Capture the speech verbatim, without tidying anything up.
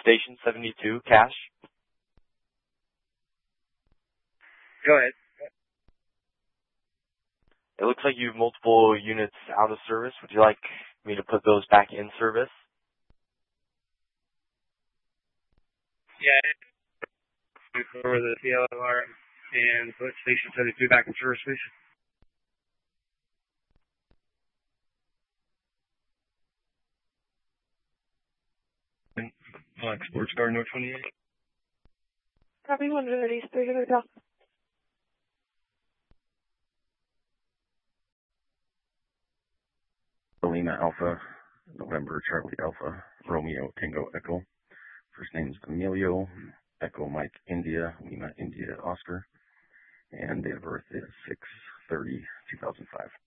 Station seventy-two, Cash. Go ahead. It looks like you have multiple units out of service. Would you like me to put those back in service? Yeah. For the C L R and put Station seventy-two back in service, please. Black Sports Car, North twenty-eight. Copy one hundred East three hundred Hotel. Lima Alpha, November Charlie Alpha, Romeo Tango Echo. First name is Emilio, Echo Mike India, Lima India Oscar, and date of birth is six thirty two thousand five.